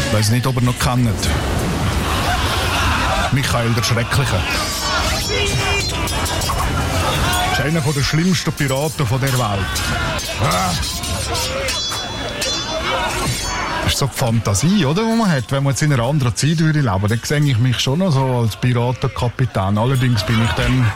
Ich weiss nicht, ob ihr noch kennt. Michael der Schreckliche. Das ist einer der schlimmsten Piraten der Welt. Das ist so die Fantasie, oder, die man hat. Wenn man jetzt in einer anderen Zeit würde leben, dann sehe ich mich schon noch so als Piratenkapitän. Allerdings bin ich dann,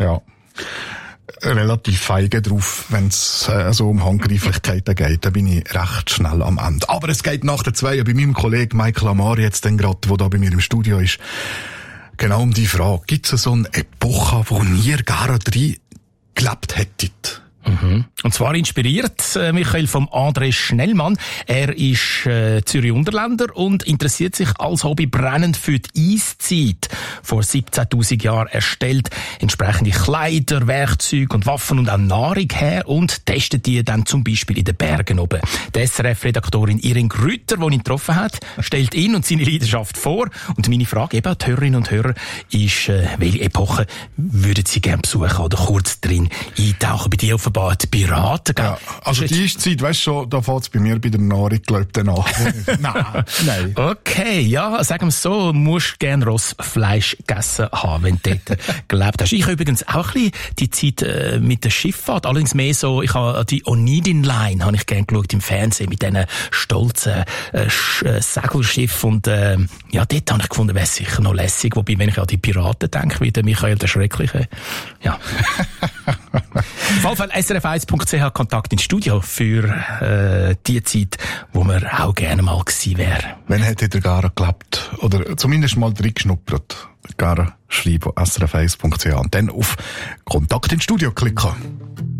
relativ feige drauf, wenn es so um Handgreiflichkeiten geht. Da bin ich recht schnell am Ende. Aber es geht nach der 2 bei meinem Kollegen Michael Amar jetzt dann gerade, der da bei mir im Studio ist, genau um die Frage. Gibt es so eine Epoche, wo ihr gerne drin gelebt hättet? Mhm. Und zwar inspiriert, Michael, vom André Schnellmann. Er ist Zürich-Unterländer und interessiert sich als Hobby brennend für die Eiszeit. Vor 17.000 Jahren erstellt entsprechende Kleider, Werkzeuge und Waffen und auch Nahrung her und testet die dann zum Beispiel in den Bergen oben. Die SRF-Redaktorin Irene Grütter, die ihn getroffen hat, stellt ihn und seine Leidenschaft vor. Und meine Frage eben an die Hörerinnen und Hörer ist, welche Epoche würden Sie gerne besuchen oder kurz drin eintauchen? Bei dir offenbar die Piraten, gell? Ja, also die Eiszeit, weißt du schon, da fängt es bei mir bei der Nahrung, glaube ich, an. Nein. Okay, ja, sagen wir es so, musst gerne Rossfleisch gegessen haben, wenn du dort gelebt hast. Ich habe übrigens auch ein bisschen die Zeit mit der Schifffahrt, allerdings mehr so, ich habe die Onidin Line, habe ich gerne geschaut im Fernsehen, mit diesen stolzen Segelschiffen und dort habe ich gefunden, wäre sicher noch lässig, wobei, wenn ich an die Piraten denke, wie der Michael der Schreckliche, ja. Auf jeden Fall srf1.ch Kontakt ins Studio für die Zeit, wo man auch gerne mal gewesen wäre. Wann hättet ihr gerne gelebt? Oder zumindest mal reingeschnuppert? Gerne schreiben srf1.ch und dann auf Kontakt ins Studio klicken.